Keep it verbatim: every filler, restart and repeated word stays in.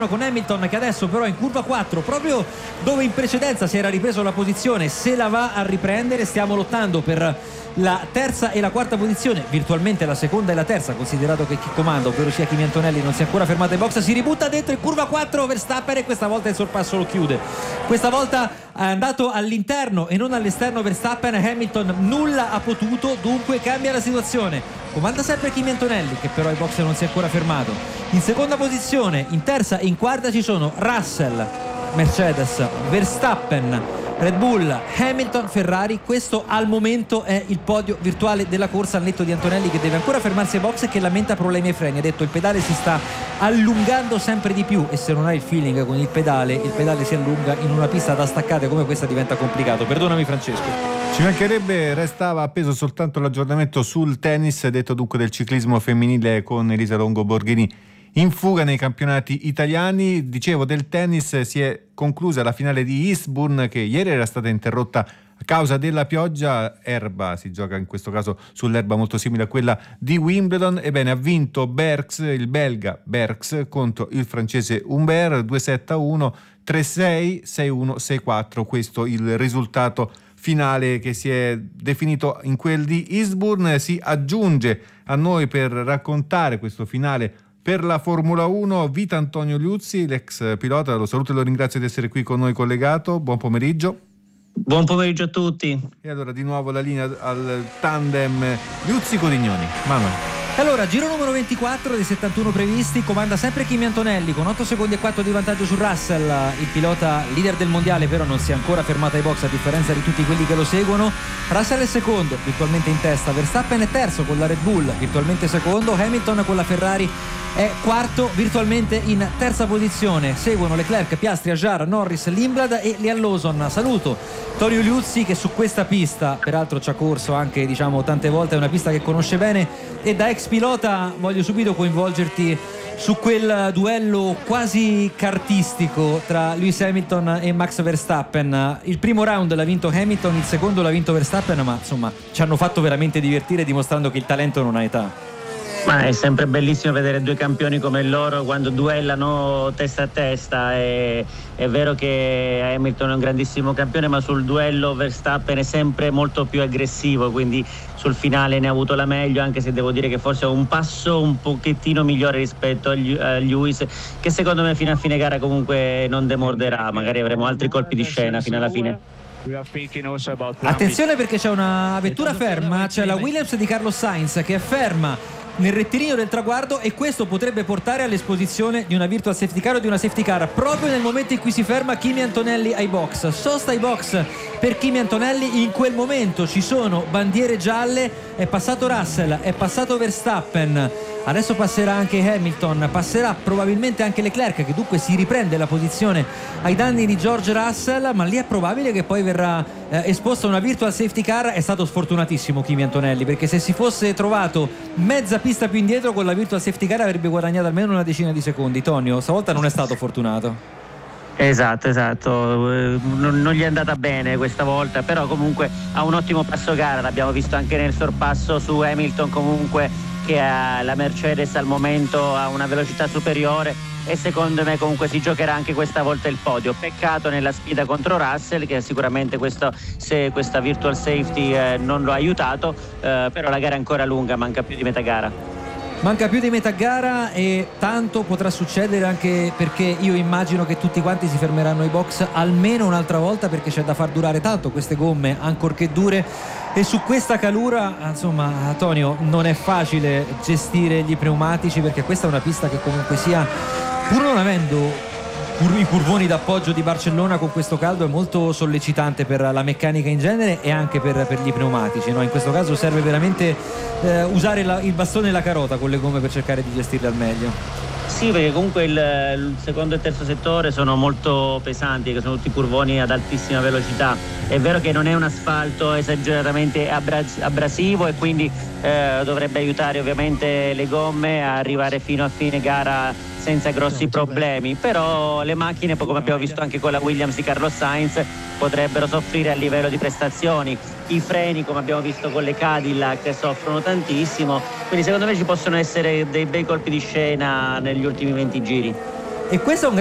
con Hamilton, che adesso però in curva quattro, proprio dove in precedenza si era ripreso la posizione, se la va a riprendere. Stiamo lottando per la terza e la quarta posizione, virtualmente la seconda e la terza, considerato che chi comanda, ovvero sia Kimi Antonelli, non si è ancora fermato ai box. Si ributta dentro in curva quattro Verstappen e questa volta il sorpasso lo chiude. Questa volta è andato all'interno e non all'esterno Verstappen. Hamilton nulla ha potuto, dunque cambia la situazione. Comanda sempre Kimi Antonelli, che però ai box non si è ancora fermato. In seconda posizione, in terza e in quarta ci sono Russell, Mercedes, Verstappen, Red Bull, Hamilton, Ferrari. Questo al momento è il podio virtuale della corsa, al netto di Antonelli, che deve ancora fermarsi ai box e che lamenta problemi ai freni. Ha detto: il pedale si sta allungando sempre di più, e se non hai il feeling con il pedale, il pedale si allunga. In una pista da staccate come questa diventa complicato. Perdonami Francesco. Ci mancherebbe, restava appeso soltanto l'aggiornamento sul tennis, detto dunque del ciclismo femminile, con Elisa Longo Borghini in fuga nei campionati italiani. Dicevo, del tennis si è conclusa la finale di Eastbourne, che ieri era stata interrotta a causa della pioggia. Erba, si gioca in questo caso sull'erba molto simile a quella di Wimbledon. Ebbene, ha vinto Bergs, il belga Bergs, contro il francese Humbert, due sette a uno, tre sei, sei uno, sei quattro. Questo il risultato finale che si è definito in quel di Eastbourne. Si aggiunge a noi per raccontare questo finale per la Formula uno Vito Antonio Liuzzi, l'ex pilota. Lo saluto e lo ringrazio di essere qui con noi collegato. Buon pomeriggio. Buon pomeriggio a tutti. E allora di nuovo la linea al tandem Liuzzi-Codignoni. Manuel. Allora, giro numero ventiquattro dei settantuno previsti, comanda sempre Kimi Antonelli con otto secondi e quattro di vantaggio su Russell, il pilota leader del mondiale, però non si è ancora fermato ai box a differenza di tutti quelli che lo seguono. Russell è secondo, virtualmente in testa, Verstappen è terzo con la Red Bull, virtualmente secondo, Hamilton con la Ferrari è quarto, virtualmente in terza posizione. Seguono Leclerc, Piastri, Ajar, Norris, Lindblad e Liam Lawson. Saluto Tonio Liuzzi, che su questa pista peraltro ci ha corso anche, diciamo, tante volte, è una pista che conosce bene, e da ex pilota voglio subito coinvolgerti su quel duello quasi cartistico tra Lewis Hamilton e Max Verstappen. Il primo round l'ha vinto Hamilton, il secondo l'ha vinto Verstappen, ma insomma ci hanno fatto veramente divertire, dimostrando che il talento non ha età. Ma è sempre bellissimo vedere due campioni come loro quando duellano testa a testa. È, è vero che Hamilton è un grandissimo campione, ma sul duello Verstappen è sempre molto più aggressivo, quindi sul finale ne ha avuto la meglio, anche se devo dire che forse è un passo un pochettino migliore rispetto a Lewis, che secondo me fino a fine gara comunque non demorderà. Magari avremo altri colpi di scena fino alla fine. Attenzione, perché c'è una vettura ferma, c'è la Williams di Carlos Sainz che è ferma nel rettilineo del traguardo, e questo potrebbe portare all'esposizione di una virtual safety car o di una safety car proprio nel momento in cui si ferma Kimi Antonelli ai box. Sosta ai box per Kimi Antonelli, in quel momento ci sono bandiere gialle, è passato Russell, è passato Verstappen, adesso passerà anche Hamilton, passerà probabilmente anche Leclerc, che dunque si riprende la posizione ai danni di George Russell, ma lì è probabile che poi verrà eh, esposta una virtual safety car. È stato sfortunatissimo Kimi Antonelli, perché se si fosse trovato mezza pista più indietro con la virtual safety car avrebbe guadagnato almeno una decina di secondi. Tonio, stavolta non è stato fortunato. Esatto, esatto, non, non gli è andata bene questa volta, però comunque ha un ottimo passo gara, l'abbiamo visto anche nel sorpasso su Hamilton, comunque che ha la Mercedes al momento ha una velocità superiore, e secondo me comunque si giocherà anche questa volta il podio. Peccato nella sfida contro Russell, che sicuramente questo, se questa virtual safety eh, non lo ha aiutato, eh, però la gara è ancora lunga, manca più di metà gara. Manca più di metà gara e tanto potrà succedere, anche perché io immagino che tutti quanti si fermeranno ai box almeno un'altra volta, perché c'è da far durare tanto queste gomme, ancorché dure, e su questa calura, insomma, Antonio, non è facile gestire gli pneumatici, perché questa è una pista che comunque sia, pur non avendo i curvoni d'appoggio di Barcellona, con questo caldo è molto sollecitante per la meccanica in genere e anche per, per gli pneumatici, no? In questo caso serve veramente eh, usare la, il bastone e la carota con le gomme per cercare di gestirle al meglio. Sì, perché comunque il, il secondo e il terzo settore sono molto pesanti, che sono tutti curvoni ad altissima velocità. È vero che non è un asfalto esageratamente abras- abrasivo, e quindi eh, dovrebbe aiutare ovviamente le gomme a arrivare fino a fine gara senza grossi problemi, però le macchine, come abbiamo visto anche con la Williams di Carlos Sainz, potrebbero soffrire a livello di prestazioni. I freni, come abbiamo visto con le Cadillac, soffrono tantissimo, quindi secondo me ci possono essere dei bei colpi di scena negli ultimi venti giri. E questo è un